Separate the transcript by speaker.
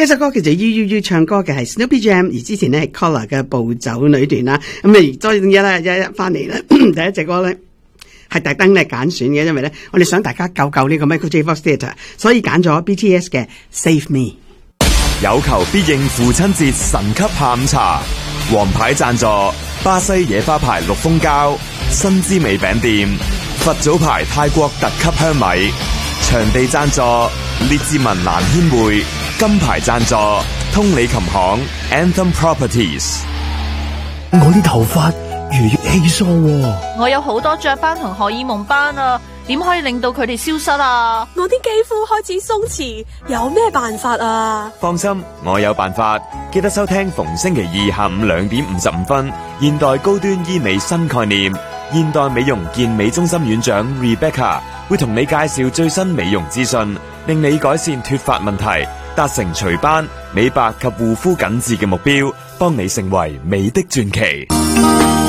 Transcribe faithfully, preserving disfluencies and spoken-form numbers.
Speaker 1: 呢首歌叫做 U U U， 唱歌嘅係 Snoopy Jam， 而之前呢係 Collar 嘅暴走女團啦。咁啊，再一啦，一一翻嚟啦，第一隻歌咧係特登咧揀選嘅，因為咧我哋想大家救救呢個 Michael J. Fox Theatre， 所以揀咗 B T S 嘅 Save Me。
Speaker 2: 有求必應父親節神級下午茶，王牌贊助巴西野花牌綠蜂膠、新滋味餅店、佛祖牌泰國特級香米。場地贊助列治文蘭軒會，金牌贊助通理琴行 Anthem Properties。
Speaker 3: 我啲頭髮如月稀疏喎，
Speaker 4: 我有好多雀斑同荷爾蒙斑啊，點可以令到佢哋消失啊？
Speaker 5: 我啲肌膚開始鬆弛，有咩辦法啊？
Speaker 2: 放心，我有辦法。記得收聽逢星期二下午兩點五十五分，現代高端醫美新概念，現代美容健美中心院長 Rebecca 會同你介紹最新美容資訊，令你改善脫髮問題，達成除斑、美白及護膚緊緻嘅目標，幫你成為美的傳奇。